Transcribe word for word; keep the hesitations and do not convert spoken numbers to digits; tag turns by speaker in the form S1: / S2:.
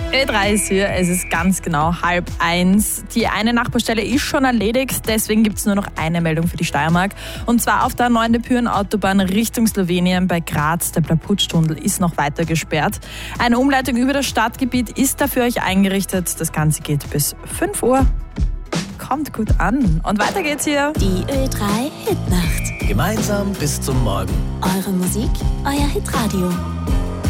S1: Ö drei ist hier, es ist ganz genau halb eins. Die eine Nachbarstelle ist schon erledigt, deswegen gibt es nur noch eine Meldung für die Steiermark. Und zwar auf der neuen Pyreneenautobahn Richtung Slowenien bei Graz. Der Blaputz-Tunnel ist noch weiter gesperrt. Eine Umleitung über das Stadtgebiet ist da für euch eingerichtet. Das Ganze geht bis fünf Uhr. Kommt gut an. Und weiter geht's hier.
S2: Die Ö drei Hitnacht.
S3: Gemeinsam bis zum Morgen.
S2: Eure Musik, euer Hitradio.